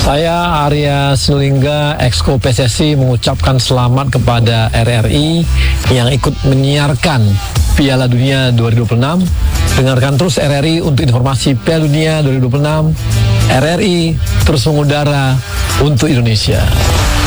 Saya Arya Sinulinga, Exco PSSI, mengucapkan selamat kepada RRI yang ikut menyiarkan Piala Dunia 2026. Dengarkan terus RRI untuk informasi Piala Dunia 2026. RRI terus mengudara untuk Indonesia.